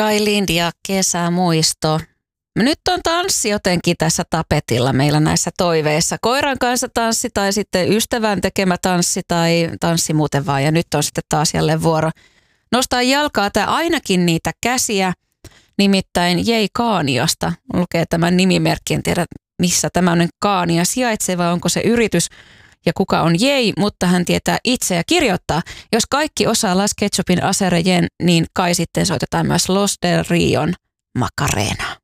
Kai Lindia, kesämuisto. Nyt on tanssi jotenkin tässä tapetilla meillä näissä toiveissa. Koiran kanssa tanssi tai sitten ystävän tekemä tanssi tai tanssi muuten vaan. Ja nyt on sitten taas jälleen vuoro nostaa jalkaa tai ainakin niitä käsiä. Nimittäin Jay Kaaniasta lukee tämän nimimerkki. En tiedä missä tämmöinen Kaania sijaitsee vai onko se yritys ja kuka on Jay, mutta hän tietää itse ja kirjoittaa. Jos kaikki osaa Las Ketchupin Aserejen, niin kai sitten soitetaan myös Los del Rion Macarena.